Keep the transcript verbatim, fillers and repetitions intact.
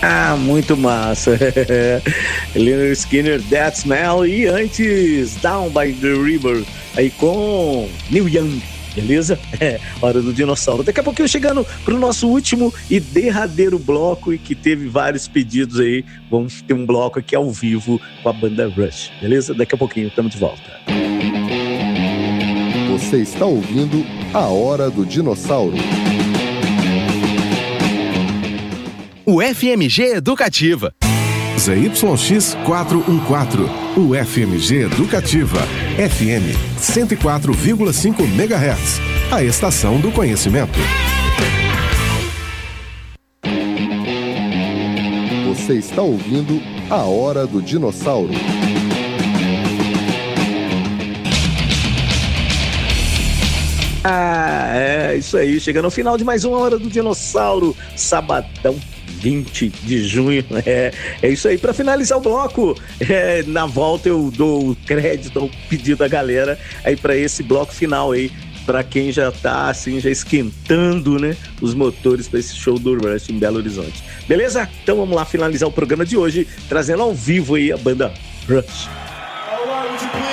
Ah, muito massa. Lynyrd Skynyrd, That Smell, e antes Down by the River, aí com Neil Young, beleza? É, hora do dinossauro. Daqui a pouquinho chegando pro nosso último e derradeiro bloco, e que teve vários pedidos aí. Vamos ter um bloco aqui ao vivo com a banda Rush, beleza? Daqui a pouquinho estamos de volta. Você está ouvindo A Hora do Dinossauro. O F M G Educativa. Z Y X quatrocentos e quatorze, o F M G Educativa, F M cento e quatro vírgula cinco megahertz, a estação do conhecimento. Você está ouvindo A Hora do Dinossauro. Ah, é isso aí, chegando ao final de mais uma Hora do Dinossauro, sabadão vinte de junho, é, é isso aí. Para finalizar o bloco, é, na volta eu dou o crédito ao pedido da galera aí para esse bloco final aí, para quem já tá assim, já esquentando, né, os motores para esse show do Rush em Belo Horizonte. Beleza? Então vamos lá finalizar o programa de hoje, trazendo ao vivo aí a banda Rush.